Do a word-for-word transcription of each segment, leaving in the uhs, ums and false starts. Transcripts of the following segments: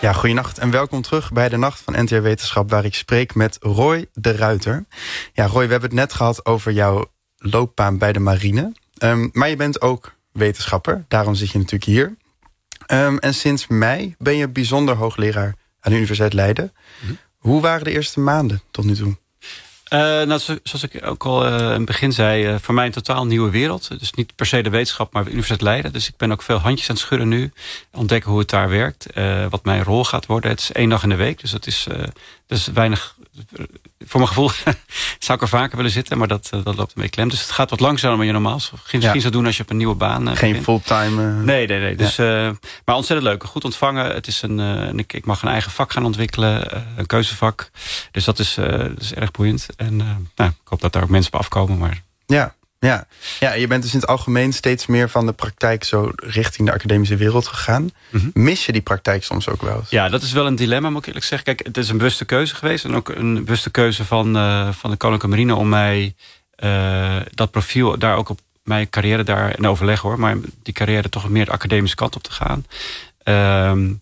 Ja, goeienacht en welkom terug bij de Nacht van N T R Wetenschap, waar ik spreek met Roy de Ruiter. Ja, Roy, we hebben het net gehad over jouw loopbaan bij de marine. Um, maar je bent ook wetenschapper, daarom zit je natuurlijk hier. Um, en sinds mei ben je bijzonder hoogleraar aan de Universiteit Leiden. Mm-hmm. Hoe waren de eerste maanden tot nu toe? Uh, nou, zoals ik ook al uh, in het begin zei, uh, voor mij een totaal nieuwe wereld. Dus niet per se de wetenschap, maar de Universiteit Leiden. Dus ik ben ook veel handjes aan het schudden nu. Ontdekken hoe het daar werkt. Uh, wat mijn rol gaat worden. Het is één dag in de week, dus dat is, uh, dat is weinig. Voor mijn gevoel zou ik er vaker willen zitten, maar dat, uh, dat loopt een beetje klem. Dus het gaat wat langzamer dan je normaal misschien ja. zou doen als je op een nieuwe baan uh, Geen begint. fulltime. Uh... Nee, nee, nee. Dus, ja. uh, maar ontzettend leuk. Goed ontvangen. Het is een, uh, ik, ik mag een eigen vak gaan ontwikkelen. Uh, een keuzevak. Dus dat is, uh, dat is erg boeiend. En uh, nou, ik hoop dat daar ook mensen op afkomen. Maar... Ja. Ja. ja, je bent dus in het algemeen steeds meer van de praktijk zo richting de academische wereld gegaan. Mm-hmm. Mis je die praktijk soms ook wel eens? Ja, dat is wel een dilemma, moet ik eerlijk zeggen. Kijk, het is een bewuste keuze geweest. En ook een bewuste keuze van, uh, van de Koninklijke Marine om mij uh, dat profiel, daar ook op mijn carrière daar in overleg hoor. Maar die carrière toch meer de academische kant op te gaan. Um,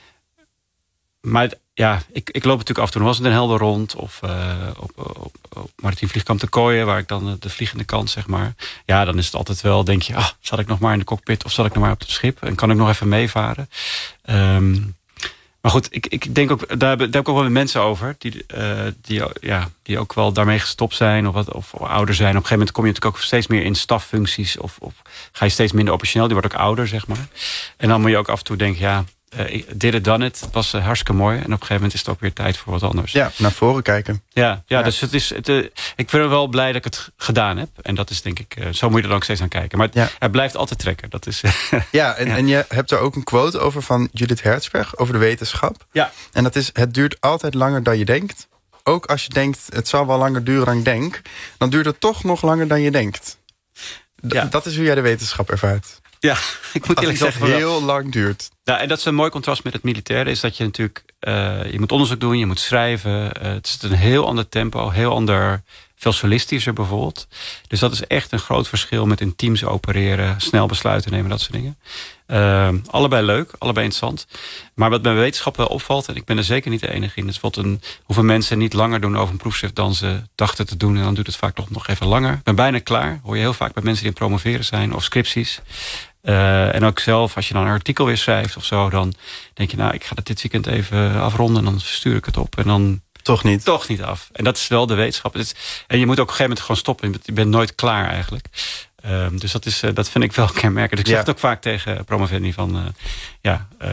maar ja, ik, ik loop natuurlijk af en toe nog wel eens in Den Helder rond. Of uh, op, op, op Maritiem Vliegkamp te Kooien, waar ik dan de vliegende kant, zeg maar. Ja, dan is het altijd wel, denk je, ah, zat ik nog maar in de cockpit of zat ik nog maar op het schip? En kan ik nog even meevaren? Um, maar goed, ik, ik denk ook, daar, daar heb ik ook wel met mensen over. Die, uh, die, ja, die ook wel daarmee gestopt zijn of, wat, of ouder zijn. Op een gegeven moment kom je natuurlijk ook steeds meer in staffuncties. Of, of ga je steeds minder operationeel. Die wordt ook ouder, zeg maar. En dan moet je ook af en toe denken, ja... Uh, did it, done it. Het was uh, hartstikke mooi. En op een gegeven moment is het ook weer tijd voor wat anders. Ja, naar voren kijken. Ja, ja, ja. Dus het is, het, uh, ik ben wel blij dat ik het gedaan heb. En dat is denk ik, uh, zo moet je er dan ook steeds aan kijken. Maar het, ja. het blijft altijd trekken. Dat is, ja, en, ja, en je hebt er ook een quote over van Judith Hertzberg over de wetenschap. Ja. En dat is, het duurt altijd langer dan je denkt. Ook als je denkt, het zal wel langer duren dan ik denk. Dan duurt het toch nog langer dan je denkt. D- ja. Dat is hoe jij de wetenschap ervaart. Ja, ik moet eerlijk zeggen dat het heel lang duurt. Ja, en dat is een mooi contrast met het militaire. Is dat je natuurlijk, uh, je moet onderzoek doen, je moet schrijven. Uh, het is een heel ander tempo, heel ander, veel solistischer bijvoorbeeld. Dus dat is echt een groot verschil met in teams opereren, snel besluiten nemen, dat soort dingen. Uh, allebei leuk, allebei interessant. Maar wat bij wetenschap wel opvalt, en ik ben er zeker niet de enige in, is bijvoorbeeld een, hoeveel mensen niet langer doen over een proefschrift dan ze dachten te doen. En dan duurt het vaak toch nog even langer. Ik ben bijna klaar. Hoor je heel vaak bij mensen die aan het promoveren zijn of scripties. Uh, en ook zelf, als je dan een artikel weer schrijft of zo, dan denk je, nou, ik ga het dit weekend even afronden en dan stuur ik het op. En dan toch niet. Toch niet af. En dat is wel de wetenschap. Het is, en je moet ook op een gegeven moment gewoon stoppen. Je bent nooit klaar eigenlijk. Um, dus dat, is, uh, dat vind ik wel kenmerkend. Dus ik zeg ja. het ook vaak tegen promovendi van, uh, ja, uh,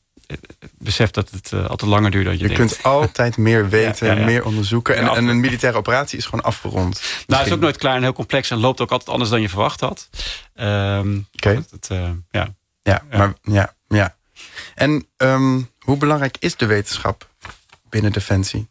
besef dat het uh, altijd langer duurt dan je, je denkt. Je kunt altijd meer weten, ja, ja, ja. meer onderzoeken. En, ja, en een militaire operatie is gewoon afgerond. Nou, het is ook nooit klaar en heel complex en loopt ook altijd anders dan je verwacht had. Um, Oké. Okay. Uh, ja. Ja, ja, maar ja, ja. En um, hoe belangrijk is de wetenschap binnen Defensie?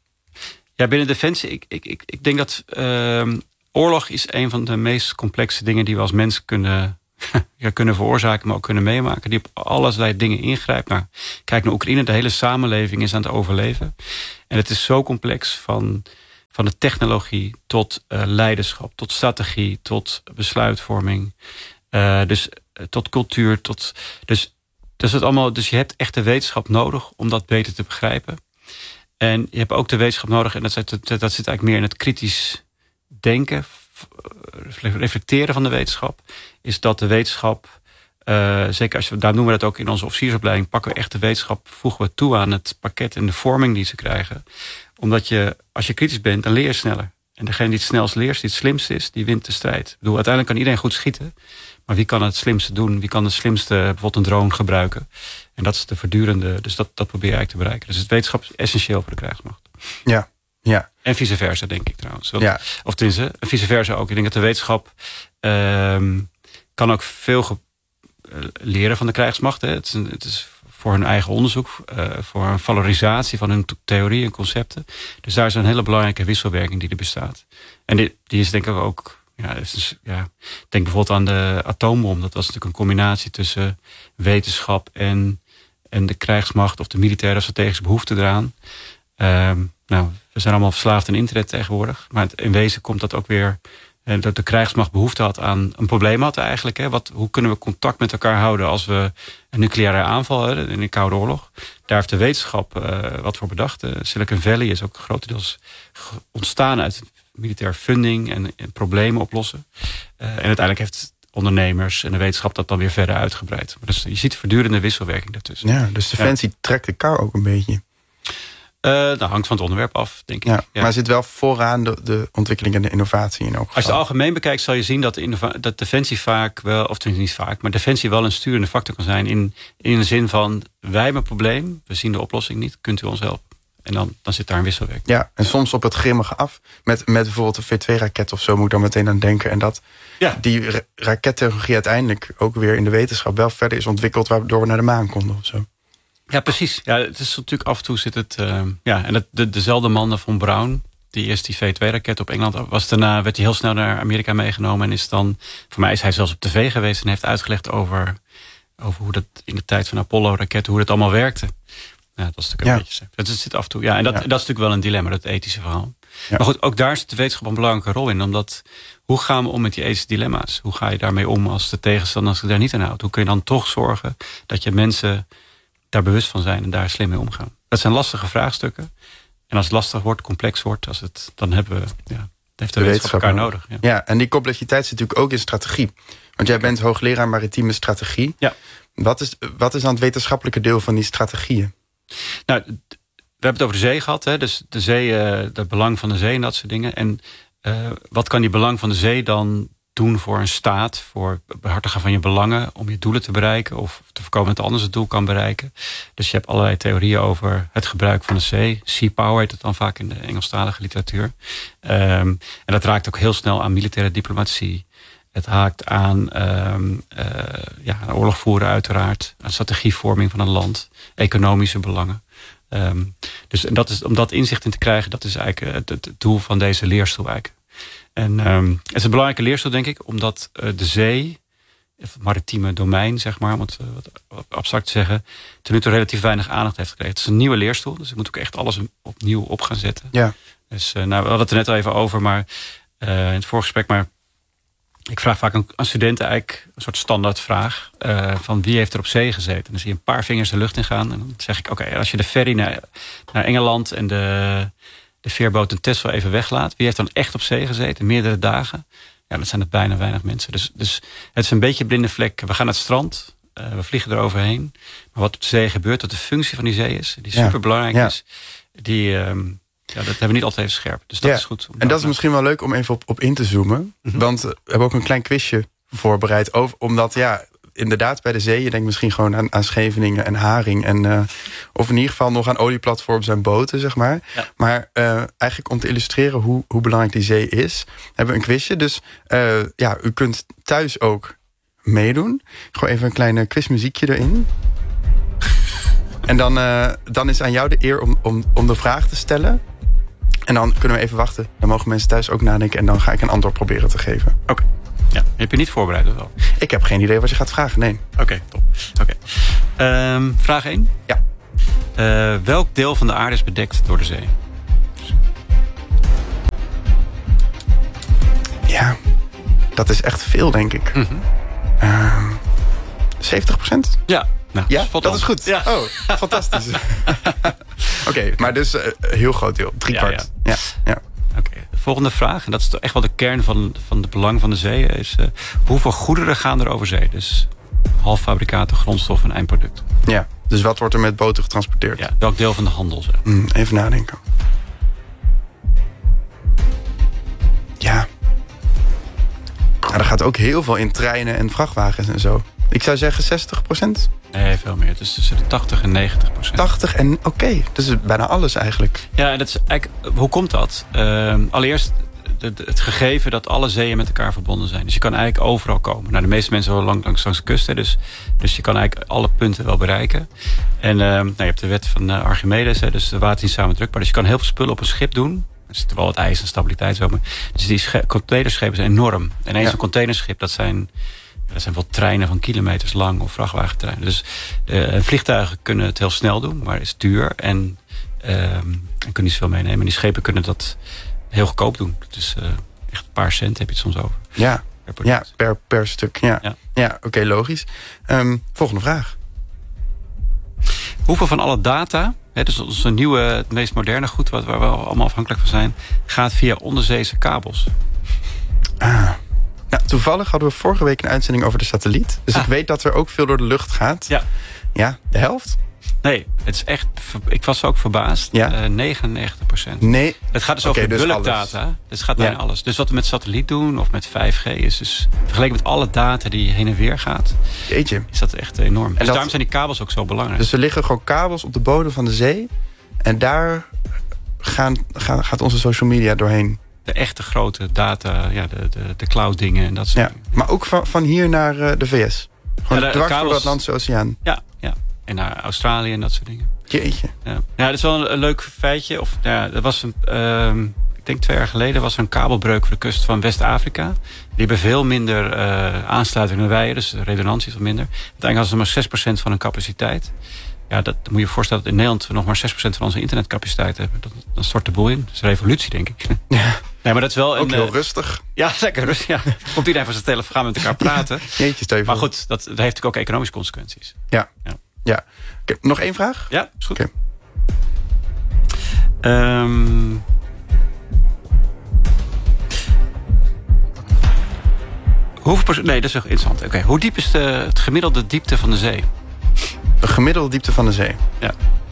Ja, binnen Defensie, ik, ik, ik, ik denk dat uh, oorlog is een van de meest complexe dingen die we als mens kunnen, ja, kunnen veroorzaken, maar ook kunnen meemaken. Die op allerlei dingen ingrijpt. Nou, kijk naar Oekraïne, de hele samenleving is aan het overleven. En het is zo complex van, van de technologie tot uh, leiderschap, tot strategie, tot besluitvorming. Uh, dus uh, tot cultuur, tot. Dus, dus, het allemaal, dus je hebt echt de wetenschap nodig om dat beter te begrijpen. En je hebt ook de wetenschap nodig, en dat zit, dat zit eigenlijk meer in het kritisch denken, reflecteren van de wetenschap. Is dat de wetenschap, uh, zeker als we, daar noemen we dat ook in onze officiersopleiding, pakken we echt de wetenschap, voegen we toe aan het pakket en de vorming die ze krijgen. Omdat je, als je kritisch bent, dan leer je sneller. En degene die het snelst leert, die het slimste is, die wint de strijd. Ik bedoel, uiteindelijk kan iedereen goed schieten. Maar wie kan het slimste doen? Wie kan het slimste bijvoorbeeld een drone gebruiken? En dat is de verdurende, dus dat, dat probeer je eigenlijk te bereiken. Dus het wetenschap is essentieel voor de krijgsmacht. Ja, ja. En vice versa, denk ik trouwens. Want, ja. Of tenminste, vice versa ook. Ik denk dat de wetenschap uh, kan ook veel ge- leren van de krijgsmacht. Hè. Het, is een, het is voor hun eigen onderzoek, uh, voor een valorisatie van hun theorieën en concepten. Dus daar is een hele belangrijke wisselwerking die er bestaat. En die, die is denk ik ook. Ja, dus, ja, denk bijvoorbeeld aan de atoombom. Dat was natuurlijk een combinatie tussen wetenschap en, en de krijgsmacht of de militaire strategische behoefte eraan. Um, nou, we zijn allemaal verslaafd aan internet tegenwoordig. Maar in wezen komt dat ook weer En dat de krijgsmacht behoefte had aan een probleem had eigenlijk. Hè. Wat, hoe kunnen we contact met elkaar houden als we een nucleaire aanval hadden in de Koude Oorlog? Daar heeft de wetenschap uh, wat voor bedacht. Uh, Silicon Valley is ook grotendeels ontstaan uit militair funding en, en problemen oplossen. Uh, en uiteindelijk heeft ondernemers en de wetenschap dat dan weer verder uitgebreid. Maar dus je ziet voortdurende wisselwerking daartussen. Ja, dus Defensie ja. trekt de kar ook een beetje. Uh, dat hangt van het onderwerp af, denk ik. Ja, ja. Maar zit wel vooraan de, de ontwikkeling en de innovatie in ook. Als je het algemeen bekijkt, zal je zien dat, innova- dat Defensie vaak wel, of tenminste niet vaak, maar Defensie wel een sturende factor kan zijn in, in de zin van, wij hebben een probleem, we zien de oplossing niet, kunt u ons helpen? En dan, dan zit daar een wisselwerking. Ja, en soms op het grimmige af. Met, met bijvoorbeeld een V twee raket of zo moet ik dan meteen aan denken. En dat ja. die ra- rakettechnologie uiteindelijk ook weer in de wetenschap wel verder is ontwikkeld, waardoor we naar de maan konden of zo. Ja, precies. Ja, het is natuurlijk af en toe zit het. Uh, ja, en het, de, dezelfde man van Brown, die eerst die V twee raket op Engeland was, daarna werd hij heel snel naar Amerika meegenomen en is dan, voor mij is hij zelfs op tv geweest en heeft uitgelegd over, over hoe dat in de tijd van Apollo-raketten, hoe dat allemaal werkte. Ja, dat is natuurlijk een ja. beetje. Dat zit af en toe. Ja, en dat, ja. dat is natuurlijk wel een dilemma, dat ethische verhaal. Ja. Maar goed, ook daar zit de wetenschap een belangrijke rol in, omdat hoe gaan we om met die ethische dilemma's? Hoe ga je daarmee om als de tegenstander zich daar niet aan houdt? Hoe kun je dan toch zorgen dat je mensen daar bewust van zijn en daar slim mee omgaan? Dat zijn lastige vraagstukken. En als het lastig wordt, complex wordt, als het, dan hebben we, ja, dat heeft de, de wetenschap elkaar nodig. Ja. ja, en die complexiteit zit natuurlijk ook in strategie. Want jij bent hoogleraar maritieme strategie. Ja. Wat is, wat is dan het wetenschappelijke deel van die strategieën? Nou, we hebben het over de zee gehad. Hè? Dus de zee, het belang van de zee en dat soort dingen. En uh, wat kan die belang van de zee dan doen voor een staat, voor het behartigen van je belangen, om je doelen te bereiken of te voorkomen dat anders het doel kan bereiken. Dus je hebt allerlei theorieën over het gebruik van de zee. Sea power heet het dan vaak in de Engelstalige literatuur. Um, en dat raakt ook heel snel aan militaire diplomatie. Het haakt aan, um, uh, ja, aan oorlog voeren uiteraard, aan strategievorming van een land, economische belangen. Um, dus en dat is, om dat inzicht in te krijgen, dat is eigenlijk het, het doel van deze leerstoel eigenlijk. En um, het is een belangrijke leerstoel, denk ik, omdat uh, de zee, het maritieme domein, zeg maar, om het uh, wat abstract te zeggen, ten nu toe relatief weinig aandacht heeft gekregen. Het is een nieuwe leerstoel, dus ik moet ook echt alles opnieuw op gaan zetten. Ja. Dus uh, nou, we hadden het er net al even over, maar uh, in het voorgesprek, maar ik vraag vaak aan, aan studenten eigenlijk een soort standaardvraag uh, van wie heeft er op zee gezeten. En dan zie je een paar vingers de lucht in gaan. En dan zeg ik, oké, okay, als je de ferry naar, naar Engeland en de, de veerboot in Texel even weglaat, wie heeft dan echt op zee gezeten, meerdere dagen? Ja, dat zijn er bijna weinig mensen. Dus, dus het is een beetje blinde vlek. We gaan naar het strand, uh, we vliegen eroverheen. Maar wat op de zee gebeurt, wat de functie van die zee is, die super belangrijk ja. is, die... Um, Ja, dat hebben we niet altijd even scherp. Dus dat ja, is goed. En dat is misschien wel leuk om even op, op in te zoomen. Mm-hmm. Want we hebben ook een klein quizje voorbereid. Over, omdat, ja, inderdaad bij de zee, je denkt misschien gewoon aan, aan Scheveningen en Haring. En, uh, of in ieder geval nog aan olieplatforms en boten, zeg maar. Ja. Maar uh, eigenlijk om te illustreren hoe, hoe belangrijk die zee is, hebben we een quizje. Dus uh, ja, u kunt thuis ook meedoen. Gewoon even een klein quizmuziekje erin. En dan, uh, dan is aan jou de eer om, om, om de vraag te stellen. En dan kunnen we even wachten. Dan mogen mensen thuis ook nadenken. En dan ga ik een antwoord proberen te geven. Oké. Okay. Ja. Heb je niet voorbereid of wel? Ik heb geen idee wat je gaat vragen, nee. Oké, okay, top. Okay. Um, vraag één. Ja. Uh, welk deel van de aarde is bedekt door de zee? Ja, dat is echt veel, denk ik. Mm-hmm. Uh, zeventig procent? Ja. Nou, ja, dat is goed. Ja. Oh, fantastisch. Oké, okay, maar dus uh, heel groot deel. Drie kwart. Ja, ja. ja. Oké, okay. De volgende vraag, en dat is echt wel de kern van, van het belang van de zee, is uh, hoeveel goederen gaan er over zee? Dus halffabrikaten, grondstoffen en eindproduct. Ja, dus wat wordt er met boten getransporteerd? Ja, welk deel van de handel? Zeg. Mm, even nadenken. Ja. Nou, er gaat ook heel veel in treinen en vrachtwagens en zo. Ik zou zeggen zestig procent. Nee, veel meer. Dus tussen de tachtig en negentig procent. tachtig en oké. Okay. Dat is bijna alles eigenlijk. Ja, en dat is eigenlijk, hoe komt dat? Uh, allereerst de, de, het gegeven dat alle zeeën met elkaar verbonden zijn. Dus je kan eigenlijk overal komen. Nou, de meeste mensen wel lang, langs, langs de kust. Hè, dus, dus je kan eigenlijk alle punten wel bereiken. En uh, nou, je hebt de wet van uh, Archimedes. Hè, dus de water is niet samen drukbaar. Dus je kan heel veel spullen op een schip doen. Er zit wel wat ijs en stabiliteit zo. Maar, dus die sche- containerschepen zijn enorm. En eens ja. een containerschip, dat zijn... Dat zijn wel treinen van kilometers lang of vrachtwagentreinen. Dus uh, vliegtuigen kunnen het heel snel doen, maar het is duur. En, uh, en kunnen niet zoveel meenemen. En die schepen kunnen dat heel goedkoop doen. Dus uh, echt een paar cent heb je het soms over. Ja, per, ja, per, per stuk. Ja, ja. ja oké, okay, logisch. Um, volgende vraag. Hoeveel van alle data, hè, dus onze nieuwe, het meest moderne goed, wat, waar we allemaal afhankelijk van zijn, gaat via onderzeese kabels? Ah. Nou, toevallig hadden we vorige week een uitzending over de satelliet. Dus ah. ik weet dat er ook veel door de lucht gaat. Ja. Ja, de helft? Nee, het is echt. Ik was ook verbaasd. Ja? Uh, negenennegentig procent. Nee. Het gaat dus okay, over dus bulkdata. Dus het gaat bijna ja. alles. Dus wat we met satelliet doen of met vijf G is dus vergeleken met alle data die heen en weer gaat. Jeetje. Is dat echt enorm. En dus dat, daarom zijn die kabels ook zo belangrijk. Dus er liggen gewoon kabels op de bodem van de zee. En daar gaan, gaan, gaat onze social media doorheen. De echte grote data, ja, de, de, de cloud dingen en dat soort ja, dingen. Maar ook van, van hier naar uh, de V S. Gewoon ja, de, dwars de kabels, door de Atlantische Oceaan. Ja, ja, en naar Australië en dat soort dingen. Jeetje. Ja, ja dat is wel een, een leuk feitje. Of, ja, dat was een, uh, ik denk twee jaar geleden was er een kabelbreuk voor de kust van West-Afrika. Die hebben veel minder uh, aansluiting dan wij, dus de redundantie is wat minder. Uiteindelijk hadden ze maar zes procent van hun capaciteit. Ja, dat moet je je voorstellen dat in Nederland we nog maar zes procent van onze internetcapaciteit hebben. Dat, dan stort de boel in. Dat is een revolutie, denk ik. Ja. Nee, maar dat is wel ook een, heel uh, rustig. Ja, lekker rustig. Ja. Komt iedereen van zijn telefoon, gaan met elkaar praten. Ja, jeetje, Steven. Maar goed, dat, dat heeft natuurlijk ook economische consequenties. Ja. ja. ja. Okay, nog één vraag? Ja, is goed. Okay. Um, hoeveel nee, dat is ook interessant. Okay. Hoe diep is de het gemiddelde diepte van de zee? De gemiddelde diepte van de zee? Ja.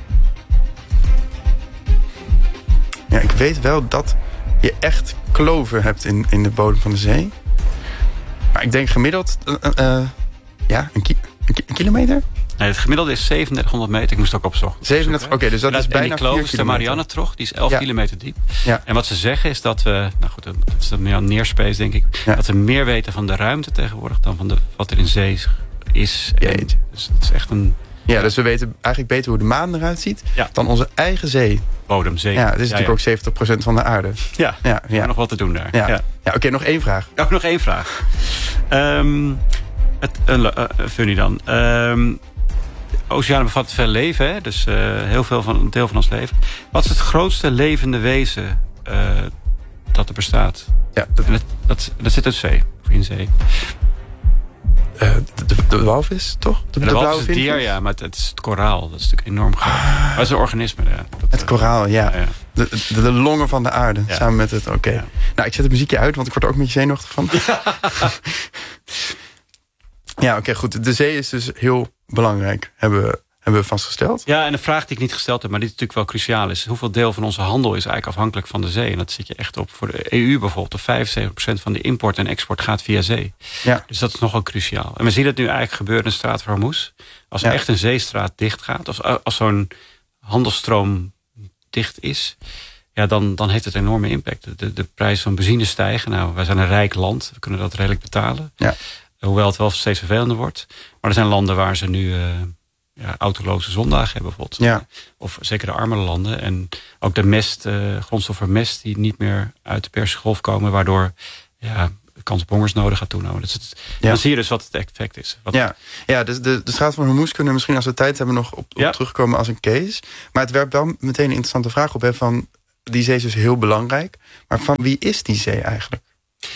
Ja, ik weet wel dat je echt kloven hebt in, in de bodem van de zee. Maar ik denk gemiddeld... Uh, uh, ja, een, ki een, ki een kilometer? Nee, het gemiddelde is zevenendertighonderd meter. Ik moest het ook opzoeken. zevenendertig, oké, okay, dus dat en is bijna vier kilometer. En die kloof is de Marianne-trog, die is elf ja. kilometer diep. Ja. En wat ze zeggen is dat we... Nou goed, dat is dan meer neerspace, denk ik. Ja. Dat we meer weten van de ruimte tegenwoordig dan van de, wat er in zee is. En, dus het is echt een... Ja, dus we weten eigenlijk beter hoe de maan eruit ziet ja. dan onze eigen zee. Bodem, zee. Ja, dit is ja, natuurlijk ja. ook zeventig procent van de aarde. Ja, ja, ja. Er nog wat te doen daar. Ja, ja. ja oké, okay, nog één vraag. Ook nog één vraag. um, het, uh, uh, funny dan. Um, oceanen bevatten veel leven, hè? Dus uh, heel veel van een deel van ons leven. Wat is het grootste levende wezen uh, dat er bestaat? Ja, dat, dat, dat, dat zit uit zee, of in zee. Uh, de, de, de walvis, toch? De, de, de walvis is het dier, ja, maar het, het is het koraal. Dat is natuurlijk enorm groot. Ah. Maar het is een organisme, ja. Dat, het koraal, ja. ja, ja. De, de, de longen van de aarde, ja. Samen met het, oké. Okay. Ja. Nou, ik zet het muziekje uit, want ik word er ook een beetje zenuwachtig van. Ja, ja oké, okay, goed. De zee is dus heel belangrijk, hebben we, hebben we vastgesteld. Ja, en een vraag die ik niet gesteld heb, maar die natuurlijk wel cruciaal is. Hoeveel deel van onze handel is eigenlijk afhankelijk van de zee? En dat zit je echt op. Voor de E U bijvoorbeeld, vijfenzeventig procent van de import en export gaat via zee. Ja. Dus dat is nogal cruciaal. En we zien het nu eigenlijk gebeuren in de straat van Hormuz. Als ja. echt een zeestraat dicht gaat, of als zo'n handelstroom dicht is, ja, dan, dan heeft het enorme impact. De, de prijs van benzine stijgen. Nou, wij zijn een rijk land, we kunnen dat redelijk betalen. Ja. Hoewel het wel steeds vervelender wordt. Maar er zijn landen waar ze nu... Uh, Ja, autoloze zondagen hebben bijvoorbeeld. Ja. Of zeker de armere landen. En ook de mest, uh, grondstoffen mest die niet meer uit de Persische Golf komen. Waardoor ja, de kans op hongersnoden gaat toenemen. Dus het, ja. Dan zie je dus wat het effect is. Wat ja, ja dus de, de straat van Hormuz kunnen we misschien als we tijd hebben nog op, op ja. terugkomen als een case. Maar het werpt wel meteen een interessante vraag op. Hè, van, die zee is dus heel belangrijk. Maar van wie is die zee eigenlijk?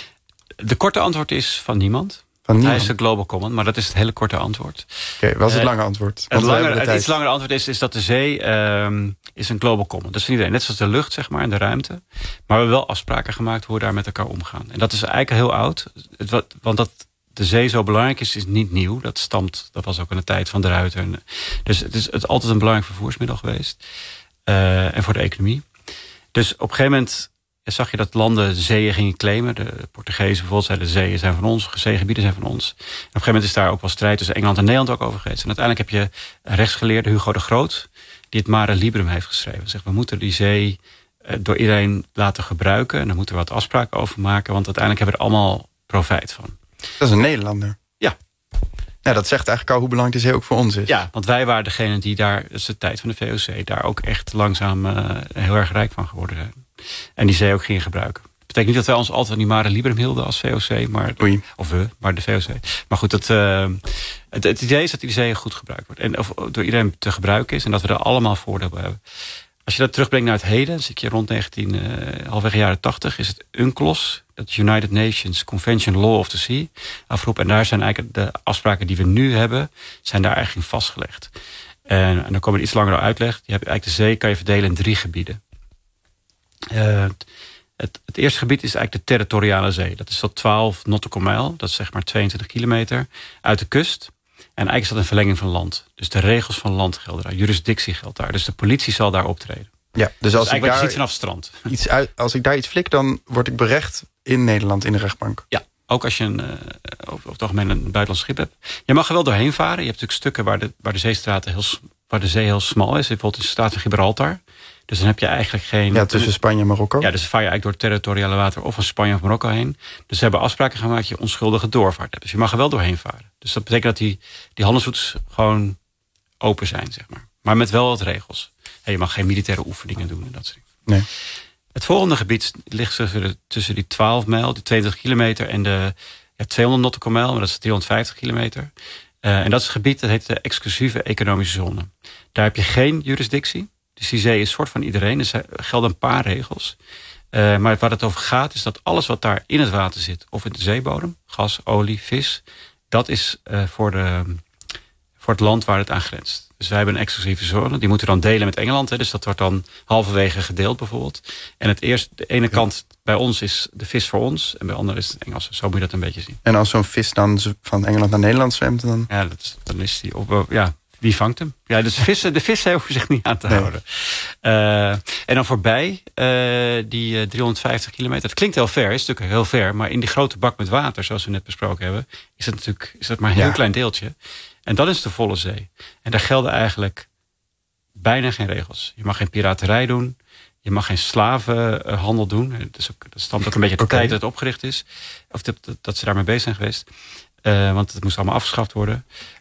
De korte antwoord is van niemand. Hij is de global common, maar dat is het hele korte antwoord. Oké, okay, wat is het lange antwoord? Het, langer, het iets langere antwoord is, is dat de zee um, is een global common. Dus van iedereen, net zoals de lucht zeg maar en de ruimte. Maar we hebben wel afspraken gemaakt hoe we daar met elkaar omgaan. En dat is eigenlijk heel oud. Het, wat, want dat de zee zo belangrijk is, is niet nieuw. Dat stamt, dat was ook in de tijd van de Ruiter. Dus het is, het is altijd een belangrijk vervoersmiddel geweest. Uh, en voor de economie. Dus op een gegeven moment... zag je dat landen zeeën gingen claimen. De Portugezen bijvoorbeeld zeiden de zeeën zijn van ons. Zeegebieden zijn van ons. En op een gegeven moment is daar ook wel strijd tussen Engeland en Nederland ook over geweest. En uiteindelijk heb je een rechtsgeleerde Hugo de Groot. Die het Mare Liberum heeft geschreven. Hij zegt we moeten die zee door iedereen laten gebruiken. En daar moeten we wat afspraken over maken. Want uiteindelijk hebben we er allemaal profijt van. Dat is een Nederlander. Ja. Ja, dat zegt eigenlijk al hoe belangrijk de zee ook voor ons is. Ja, want wij waren degene die daar, dat is de tijd van de V O C, daar ook echt langzaam uh, heel erg rijk van geworden zijn. En die zee ook gingen gebruiken. Dat betekent niet dat wij ons altijd aan die Mare Liberum hielden als V O C. Maar, of we, maar de V O C. Maar goed, het, uh, het, het idee is dat die zee goed gebruikt wordt. En of door iedereen te gebruiken is. En dat we er allemaal voordeel bij hebben. Als je dat terugbrengt naar het heden, dan zit je rond negentien, uh, halfwege jaren tachtig, is het UNCLOS, dat United Nations Convention Law of the Sea, afroep. En daar zijn eigenlijk de afspraken die we nu hebben, zijn daar eigenlijk in vastgelegd. En, en dan komen we iets langer uitleg. Je hebt eigenlijk de zee kan je verdelen in drie gebieden. Uh, het, het eerste gebied is eigenlijk de territoriale zee. Dat is tot twaalf nautical mijl, dat is zeg maar tweeëntwintig kilometer, uit de kust. En eigenlijk is dat een verlenging van land. Dus de regels van land gelden daar. Jurisdictie geldt daar. Dus de politie zal daar optreden. Ja, dus als, dus ik, daar je ziet vanaf het strand. Iets uit, als ik daar iets flik, dan word ik berecht in Nederland in de rechtbank. Ja, ook als je een, uh, over het algemeen een buitenlands schip hebt. Je mag er wel doorheen varen. Je hebt natuurlijk stukken waar de, waar de zeestraten heel, waar de zee heel smal is. Bijvoorbeeld de straat van Gibraltar. Dus dan heb je eigenlijk geen... Ja, tussen Spanje en Marokko. Ja, dus dan vaar je eigenlijk door het territoriale water of van Spanje of Marokko heen. Dus ze hebben afspraken gemaakt dat je onschuldige doorvaart hebt. Dus je mag er wel doorheen varen. Dus dat betekent dat die, die handelsroutes gewoon open zijn, zeg maar. Maar met wel wat regels. En je mag geen militaire oefeningen doen en dat soort dingen. Nee. Het volgende gebied ligt tussen, de, tussen die twaalf mijl, die tweeëntwintig kilometer... en de ja, tweehonderd nautical mijl, maar dat is driehonderdvijftig kilometer. Uh, en dat is het gebied, dat heet de exclusieve economische zone. Daar heb je geen jurisdictie. Dus die zee is soort van iedereen. Dus er gelden een paar regels. Uh, maar waar het over gaat is dat alles wat daar in het water zit... of in de zeebodem, gas, olie, vis... dat is uh, voor, de, voor het land waar het aan grenst. Dus wij hebben een exclusieve zone. Die moeten we dan delen met Engeland. Hè. Dus dat wordt dan halverwege gedeeld bijvoorbeeld. En het eerste, de ene kant bij ons is de vis voor ons... en bij de andere is het Engels. Zo moet je dat een beetje zien. En als zo'n vis dan van Engeland naar Nederland zwemt... dan... Ja, dat, dan is die op... Ja, wie vangt hem? Ja, dus vissen, de vissen hoeven zich niet aan te nee. houden. Uh, en dan voorbij uh, die uh, driehonderdvijftig kilometer. Het klinkt heel ver, is natuurlijk heel ver. Maar in die grote bak met water, zoals we net besproken hebben... is dat natuurlijk is dat maar een heel ja. klein deeltje. En dat is de volle zee. En daar gelden eigenlijk bijna geen regels. Je mag geen piraterij doen. Je mag geen slavenhandel doen. Dat, is ook, dat stamt ook een beetje uit de okay. tijd dat het opgericht is. Of dat, dat, dat ze daarmee bezig zijn geweest. Uh, want het moest allemaal afgeschaft worden.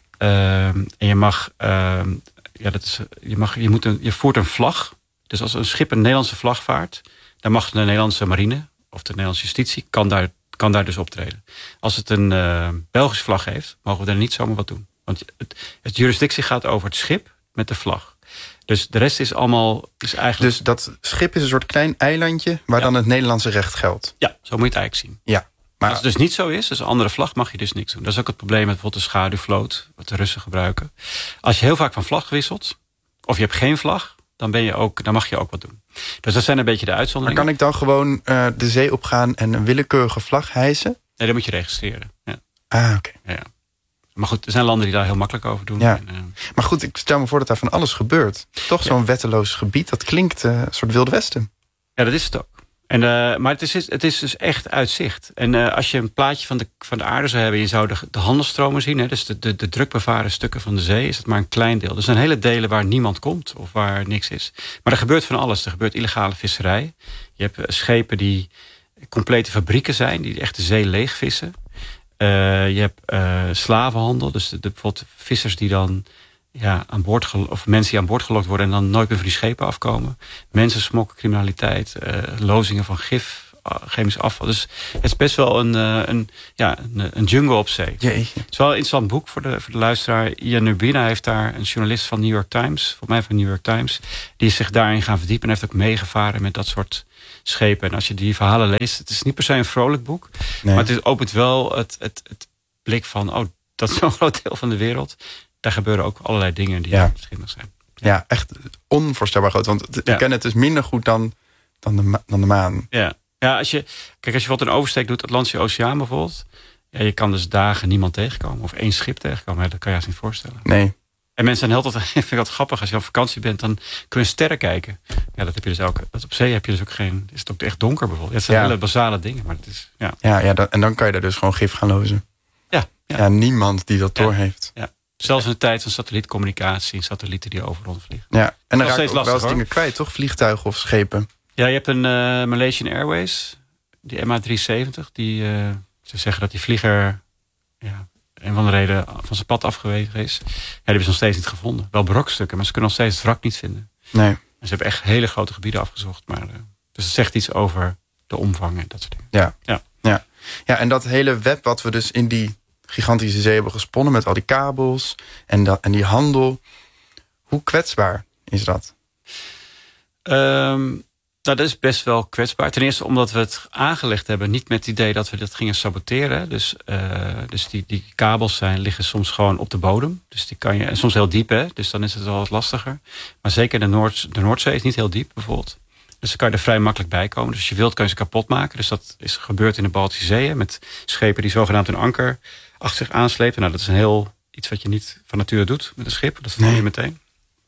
Uh, en je mag, uh, ja, dat is, je, mag je, moet een, je voert een vlag. Dus als een schip een Nederlandse vlag vaart... dan mag de Nederlandse marine of de Nederlandse justitie... kan daar, kan daar dus optreden. Als het een uh, Belgische vlag heeft... mogen we daar niet zomaar wat doen. Want het, het jurisdictie gaat over het schip met de vlag. Dus de rest is allemaal... Is eigenlijk... Dus dat schip is een soort klein eilandje... waar ja. dan het Nederlandse recht geldt? Ja, zo moet je het eigenlijk zien. Ja. Maar als het dus niet zo is, dus een andere vlag, mag je dus niks doen. Dat is ook het probleem met bijvoorbeeld de schaduwvloot, wat de Russen gebruiken. Als je heel vaak van vlag wisselt, of je hebt geen vlag, dan, ben je ook, dan mag je ook wat doen. Dus dat zijn een beetje de uitzonderingen. Maar kan ik dan gewoon uh, de zee opgaan en een willekeurige vlag hijsen? Nee, dat moet je registreren. Ja. Ah, oké. Okay. Ja. Maar goed, er zijn landen die daar heel makkelijk over doen. Ja. En, uh... Maar goed, ik stel me voor dat daar van alles gebeurt. Toch zo'n ja. wetteloos gebied, dat klinkt uh, een soort Wilde Westen. Ja, dat is het ook. En, uh, maar het is, het is dus echt uitzicht. En uh, als je een plaatje van de, van de aarde zou hebben... je zou de, de handelstromen zien, hè, dus de, de, de drukbevaren stukken van de zee... is het maar een klein deel. Er zijn hele delen waar niemand komt of waar niks is. Maar er gebeurt van alles. Er gebeurt illegale visserij. Je hebt uh, schepen die complete fabrieken zijn... die echt de zee leegvissen. Uh, je hebt uh, slavenhandel. Dus de, de, bijvoorbeeld vissers die dan... Ja, aan boord of mensen die aan boord gelokt worden... en dan nooit meer van die schepen afkomen. Mensensmokkel, criminaliteit, uh, lozingen van gif, uh, chemisch afval. Dus het is best wel een, uh, een, ja, een, een jungle op zee. Jeetje. Het is wel een interessant boek voor de, voor de luisteraar. Ian Urbina heeft daar, een journalist van New York Times... volgens mij van New York Times... die is zich daarin gaan verdiepen... en heeft ook meegevaren met dat soort schepen. En als je die verhalen leest... het is niet per se een vrolijk boek... Nee. maar het opent wel het, het, het blik van... oh, dat is zo'n groot deel van de wereld... Daar gebeuren ook allerlei dingen die ja. verschillend zijn. Ja. ja, echt onvoorstelbaar groot. Want ja. ik ken het dus minder goed dan, dan, de, ma dan de maan. Ja, ja als je, kijk, als je bijvoorbeeld een oversteek doet... Atlantische Oceaan bijvoorbeeld... Ja, je kan dus dagen niemand tegenkomen. Of één schip tegenkomen. Ja, dat kan je je niet voorstellen. Nee. En mensen zijn heel tot, vind ik dat grappig. Als je op vakantie bent, dan kun je sterren kijken. Ja, dat heb je dus ook. Dat op zee heb je dus ook geen... Is het ook echt donker bijvoorbeeld. Het zijn ja. hele basale dingen. Maar het is, ja. Ja, ja dan, en dan kan je daar dus gewoon gif gaan lozen. Ja. Ja, ja niemand die dat ja. door heeft. Ja. Zelfs in de tijd van satellietcommunicatie... satellieten die over ons vliegen. Ja, en dan raak je ook wel eens dingen kwijt, toch? Vliegtuigen of schepen. Ja, je hebt een uh, Malaysian Airways. Die M H driehonderdzeventig. Die, uh, ze zeggen dat die vlieger... Ja, een van de reden van zijn pad afgewezen is. Ja, die hebben ze nog steeds niet gevonden. Wel brokstukken, maar ze kunnen nog steeds het wrak niet vinden. Nee. En ze hebben echt hele grote gebieden afgezocht. Maar, uh, dus het zegt iets over de omvang en dat soort dingen. Ja. Ja. Ja. Ja, en dat hele web wat we dus in die... gigantische zee hebben gesponnen met al die kabels en, dat, en die handel. Hoe kwetsbaar is dat? Um, nou, dat is best wel kwetsbaar. Ten eerste omdat we het aangelegd hebben, niet met het idee dat we dat gingen saboteren. Dus, uh, dus die, die kabels zijn, liggen soms gewoon op de bodem. Dus die kan je, en soms heel diep, hè? Dus dan is het wel wat lastiger. Maar zeker de, Noord, de Noordzee is niet heel diep, bijvoorbeeld. Dus dan kan je er vrij makkelijk bij komen. Dus als je wilt, kan je ze kapot maken. Dus dat is gebeurd in de Baltische Zee, hè, met schepen die zogenaamd een anker achter zich aanslepen. Nou, dat is een heel iets wat je niet van nature doet met een schip. Dat voel je nee. meteen.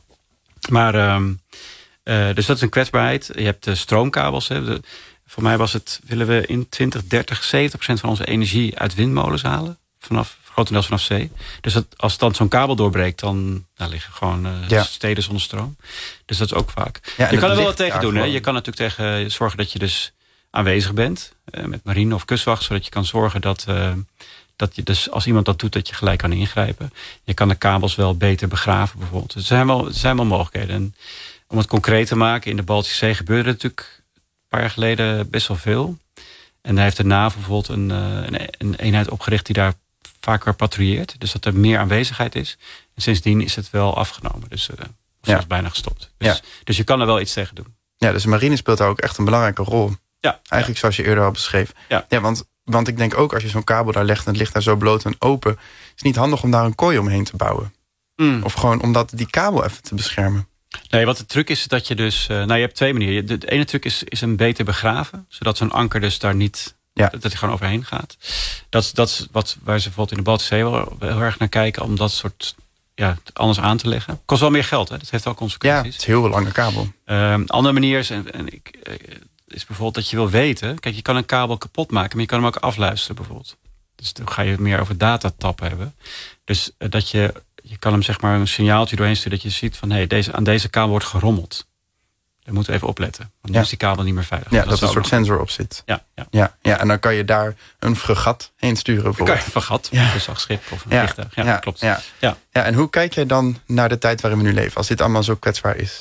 Maar Um, Uh, dus dat is een kwetsbaarheid. Je hebt de stroomkabels. Hè. De, voor mij was het, willen we in twintig dertig zeventig procent van onze energie uit windmolens halen. Vanaf, grotendeels vanaf zee. Dus dat, als dan zo'n kabel doorbreekt, dan nou, liggen gewoon uh, ja. steden zonder stroom. Dus dat is ook vaak. Ja, je kan er wel wat tegen doen. Hè. Je kan natuurlijk tegen zorgen dat je dus aanwezig bent. Uh, met marine of kustwacht. Zodat je kan zorgen dat, uh, dat je dus als iemand dat doet, dat je gelijk kan ingrijpen. Je kan de kabels wel beter begraven bijvoorbeeld. Er zijn wel, er zijn wel mogelijkheden. En om het concreet te maken, in de Baltische Zee gebeurde natuurlijk een paar jaar geleden best wel veel. En daar heeft de NAVO bijvoorbeeld een, een, een eenheid opgericht die daar vaker patrouilleert. Dus dat er meer aanwezigheid is. En sindsdien is het wel afgenomen. Dus uh, zelfs ja. bijna gestopt. Dus, ja. dus je kan er wel iets tegen doen. Ja, dus de marine speelt daar ook echt een belangrijke rol. Ja. Eigenlijk ja. zoals je eerder al beschreef. Ja, ja want, want ik denk ook als je zo'n kabel daar legt en het ligt daar zo bloot en open, is het niet handig om daar een kooi omheen te bouwen. Mm. Of gewoon om dat, die kabel even te beschermen. Nee, wat de truc is dat je dus, uh, nou je hebt twee manieren. De, de ene truc is, is hem beter begraven, zodat zo'n anker dus daar niet, ja. dat hij gewoon overheen gaat. Dat, dat is wat waar ze bijvoorbeeld in de Baltische Zee wel heel erg naar kijken, om dat soort ja, anders aan te leggen. Kost wel meer geld, hè? Dat heeft wel consequenties. Ja, het is een heel lange kabel. Uh, een andere manier is, en, en ik, uh, is bijvoorbeeld dat je wil weten, kijk, je kan een kabel kapot maken, maar je kan hem ook afluisteren bijvoorbeeld. Dus dan ga je meer over datatap hebben. Dus uh, dat je Je kan hem zeg maar een signaaltje doorheen sturen dat je ziet van hey, deze, aan deze kabel wordt gerommeld. Daar moeten we even opletten. Want dan ja. is die kabel niet meer veilig. Ja, dat, dat er een soort sensor op zit. Ja, ja. Ja, ja, en dan kan je daar een fregat heen sturen. Dan kan je een fregat, ja. een slagschip of een ja. vliegtuig. Ja, ja, klopt. Ja. Ja. Ja, en hoe kijk jij dan naar de tijd waarin we nu leven? Als dit allemaal zo kwetsbaar is.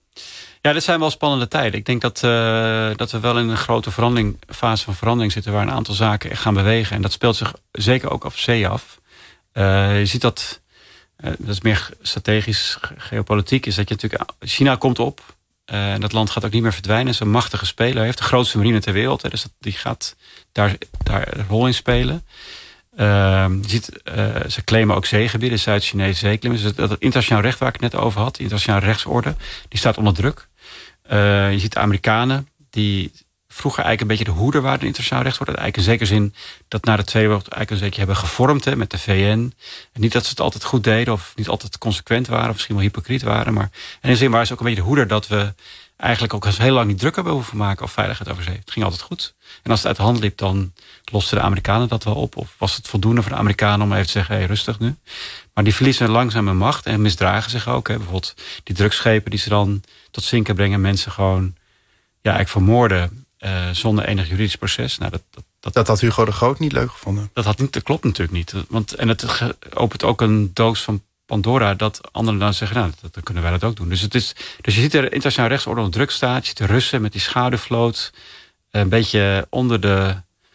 Ja, dit zijn wel spannende tijden. Ik denk dat, uh, dat we wel in een grote verandering, fase van verandering zitten, waar een aantal zaken echt gaan bewegen. En dat speelt zich zeker ook op zee af. Uh, je ziet dat. Uh, dat is meer strategisch geopolitiek. Is dat je natuurlijk China komt op. Uh, en dat land gaat ook niet meer verdwijnen. Het is een machtige speler. Hij heeft de grootste marine ter wereld. Hè, dus dat, die gaat daar, daar een rol in spelen. Uh, je ziet, uh, ze claimen ook zeegebieden. Zuid-Chinese zeeklimmen. Dus dat het internationaal recht waar ik het net over had. De internationale rechtsorde. Die staat onder druk. Uh, je ziet de Amerikanen. Die vroeger eigenlijk een beetje de hoeder waren in internationaal rechtsorde. Eigenlijk in zekere zin dat na de Tweede Wereldoorlog eigenlijk een beetje hebben gevormd hè, met de V N. En niet dat ze het altijd goed deden of niet altijd consequent waren of misschien wel hypocriet waren. Maar en in zin waren ze ook een beetje de hoeder dat we eigenlijk ook heel lang niet druk hebben hoeven maken of veiligheid over zee. Het ging altijd goed. En als het uit de hand liep, dan losten de Amerikanen dat wel op. Of was het voldoende voor de Amerikanen om even te zeggen, hey, rustig nu. Maar die verliezen langzaam hun macht en misdragen zich ook. Hè. Bijvoorbeeld die drugsschepen die ze dan tot zinken brengen, mensen gewoon ja, eigenlijk vermoorden. Uh, zonder enig juridisch proces. Nou, dat, dat, dat, dat had Hugo de Groot niet leuk gevonden. Dat, had niet, dat klopt natuurlijk niet. Want, en het opent ook een doos van Pandora dat anderen dan zeggen, nou, dat, dan kunnen wij dat ook doen. Dus, het is, dus je ziet er internationaal rechtsorde onder druk staat. Je ziet de Russen met die schaduwvloot een beetje onder de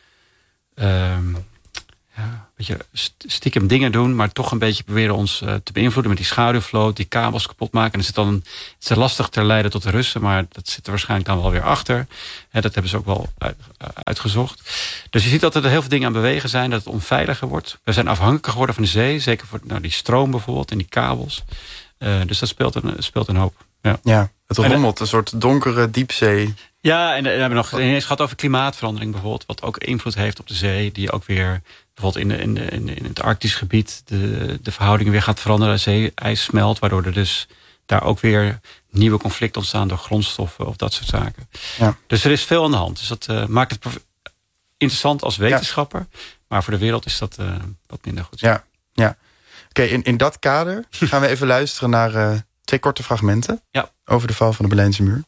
uh, ja, een beetje stiekem dingen doen, maar toch een beetje proberen ons uh, te beïnvloeden met die schaduwvloot, die kabels kapot maken. En het is dan een, het is lastig te leiden tot de Russen, maar dat zit er waarschijnlijk dan wel weer achter. He, dat hebben ze ook wel uit, uh, uitgezocht. Dus je ziet dat er heel veel dingen aan bewegen zijn, dat het onveiliger wordt. We zijn afhankelijk geworden van de zee, zeker voor nou, die stroom bijvoorbeeld en die kabels. Uh, dus dat speelt een, speelt een hoop. Ja, ja het rommelt, een soort donkere diepzee. Ja, en, en we hebben nog ineens gehad over klimaatverandering bijvoorbeeld, wat ook invloed heeft op de zee, die ook weer bijvoorbeeld in, de, in, de, in, de, in het Arktisch gebied de, de verhoudingen weer gaat veranderen. De zeeijs smelt, waardoor er dus daar ook weer nieuwe conflicten ontstaan door grondstoffen of dat soort zaken. Ja. Dus er is veel aan de hand. Dus dat uh, maakt het interessant als wetenschapper. Ja. Maar voor de wereld is dat uh, wat minder goed. Ja, ja. Oké, okay, in, in dat kader gaan we even luisteren naar uh, twee korte fragmenten ja. over de val van de Berlijnse muur.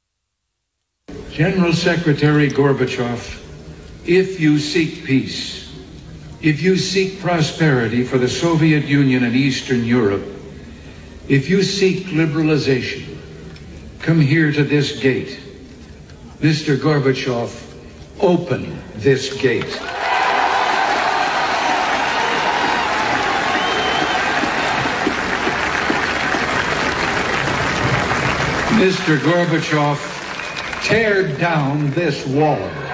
General Secretary Gorbachev, if you seek peace, if you seek prosperity for the Soviet Union and Eastern Europe, if you seek liberalization, come here to this gate. Mister Gorbachev, open this gate. mister Gorbachev, tear down this wall.